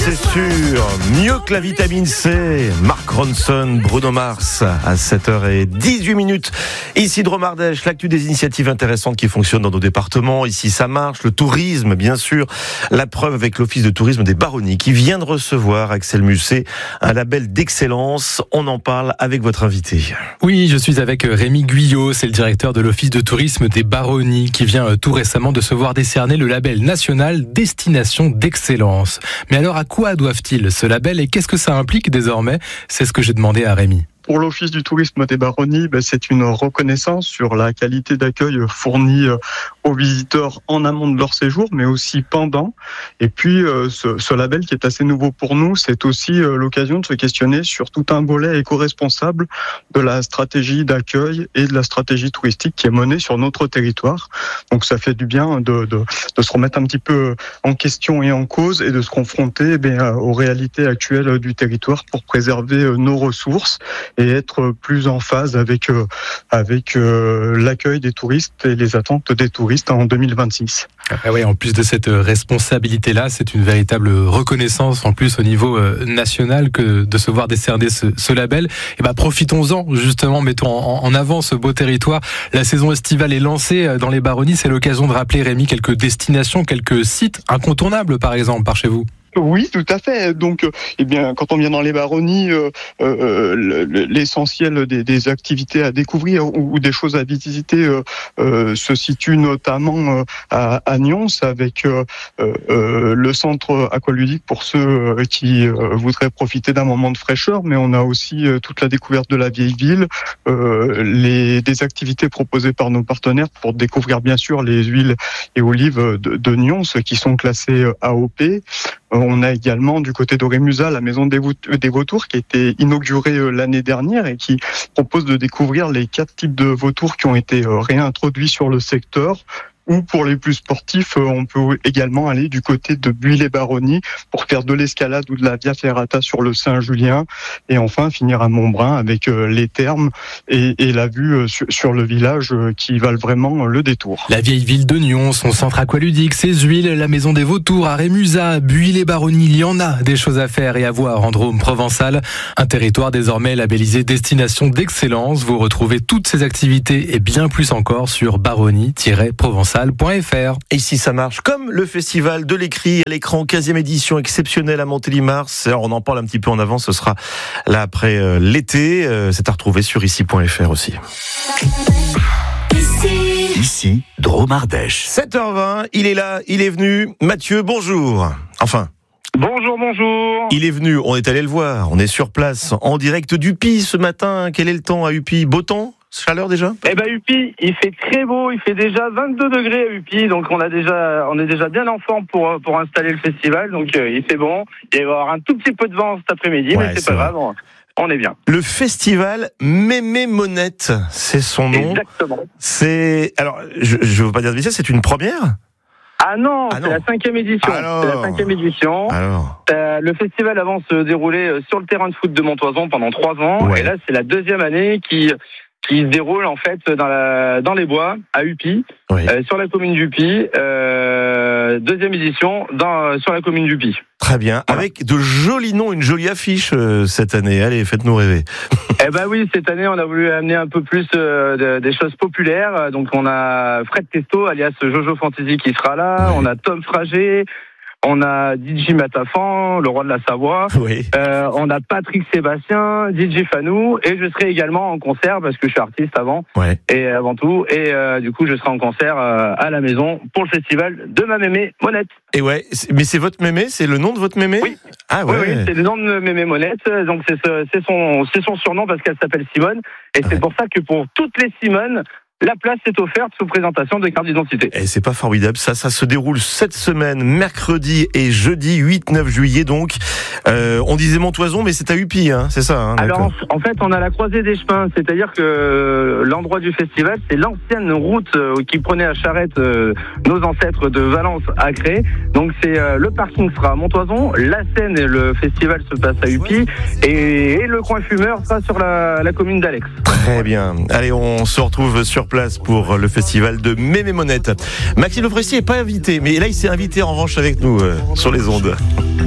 c'est sûr. Mieux que la vitamine C. Mark Ronson, Bruno Mars, à 7h18. Ici Dromardèche, l'actu des initiatives intéressantes qui fonctionnent dans nos départements. Ici, ça marche. Le tourisme, bien sûr. La preuve avec l'Office de tourisme des Baronnies qui vient de recevoir, Axel Musset, un label d'excellence. On en parle avec votre invité. Oui, je suis avec Rémi Guyot. C'est le directeur de l'Office de tourisme des Baronnies qui vient tout récemment de se voir décerner le label national Destination d'excellence. Mais alors, à quoi doivent-ils ce label et qu'est-ce que ça implique désormais ? C'est ce que j'ai demandé à Rémi. Pour l'Office du tourisme des Baronnies, c'est une reconnaissance sur la qualité d'accueil fournie aux visiteurs en amont de leur séjour, mais aussi pendant. Et puis, ce label qui est assez nouveau pour nous, c'est aussi l'occasion de se questionner sur tout un volet éco-responsable de la stratégie d'accueil et de la stratégie touristique qui est menée sur notre territoire. Donc, ça fait du bien de se remettre un petit peu en question et en cause et de se confronter aux réalités actuelles du territoire pour préserver nos ressources et être plus en phase avec l'accueil des touristes et les attentes des touristes en 2026. Ah oui, en plus de cette responsabilité-là, c'est une véritable reconnaissance en plus au niveau national que de se voir décerner ce label. Et profitons-en justement, mettons en avant ce beau territoire. La saison estivale est lancée dans les Baronnies. C'est l'occasion de rappeler, Rémi, quelques destinations, quelques sites incontournables par exemple par chez vous. Oui, tout à fait. Donc, quand on vient dans les Baronnies, l'essentiel des activités à découvrir ou des choses à visiter se situe notamment à Nyons avec le centre aqualudique pour ceux qui voudraient profiter d'un moment de fraîcheur. Mais on a aussi toute la découverte de la vieille ville, des activités proposées par nos partenaires pour découvrir bien sûr les huiles et olives de Nyons qui sont classées AOP. On a également du côté d'Aurémusat la maison des vautours qui a été inaugurée l'année dernière et qui propose de découvrir les 4 types de vautours qui ont été réintroduits sur le secteur. Ou pour les plus sportifs, on peut également aller du côté de Buis-les-Baronnies pour faire de l'escalade ou de la Via Ferrata sur le Saint-Julien. Et enfin, finir à Montbrun avec les thermes et la vue sur le village qui valent vraiment le détour. La vieille ville de Nyons, son centre aqualudique, ses huiles, la maison des vautours à Rémusat, Buis-les-Baronnies, il y en a des choses à faire et à voir en Drôme provençal. Un territoire désormais labellisé Destination d'excellence. Vous retrouvez toutes ces activités et bien plus encore sur baronnie-provençal.fr. Et ici ça marche, comme le festival de l'écrit à l'écran, 15e édition exceptionnelle à Montélimar. Alors on en parle un petit peu en avant, ce sera là après l'été. C'est à retrouver sur ici.fr aussi. Ici, Dromardèche. 7h20, il est là, il est venu. Mathieu, bonjour. Enfin... Bonjour. Il est venu, on est allé le voir, on est sur place, en direct d'Uppie ce matin. Quel est le temps à Uppie ? Beau temps ? Chaleur déjà ? Uppie, il fait très beau, il fait déjà 22 degrés à Uppie, donc on est déjà bien en forme pour installer le festival, donc il fait bon. Il va y avoir un tout petit peu de vent cet après-midi, mais c'est pas grave, on est bien. Le festival Mémé Monette, c'est son nom. Exactement. Alors, je veux pas dire de bêtises, c'est une première ? Ah non, c'est la 5e édition. Le festival avant se déroulait sur le terrain de foot de Montoison pendant 3 ans. Ouais. Et là, c'est la 2e année qui se déroule en fait dans les bois à Uppie, sur la commune d'Uppie. 2e édition sur la commune d'Uppie. Très bien, avec de jolis noms, une jolie affiche cette année. Allez, faites-nous rêver. Oui, cette année, on a voulu amener un peu plus des choses populaires. Donc, on a Fred Testo, alias Jojo Fantasy, qui sera là. On a Tom Frager. On a DJ Matafan, le roi de la Savoie. On a Patrick Sébastien, DJ Fanou, et je serai également en concert parce que je suis artiste avant tout. Et du coup, je serai en concert à la maison pour le festival de ma mémé Monette. Et mais c'est votre mémé, c'est le nom de votre mémé ? Oui. Ah ouais. Oui, c'est le nom de mémé Monette. Donc c'est son surnom parce qu'elle s'appelle Simone. Et c'est pour ça que pour toutes les Simones, la place est offerte sous présentation de carte d'identité. Et c'est pas formidable, ça se déroule cette semaine, mercredi et jeudi 8-9 juillet donc. On disait Montoison, mais c'est à Uppie, c'est ça Alors en fait, on a la croisée des chemins, c'est-à-dire que l'endroit du festival, c'est l'ancienne route qui prenait à charrette nos ancêtres de Valence à Cré. Donc c'est le parking sera à Montoison, la scène et le festival se passe à Uppie et le coin fumeur sera sur la commune d'Alex. Très bien. Allez, on se retrouve sur place pour le festival de Mémé Monette. Maxime Le Forestier n'est pas invité, mais là il s'est invité en revanche avec nous sur les ondes.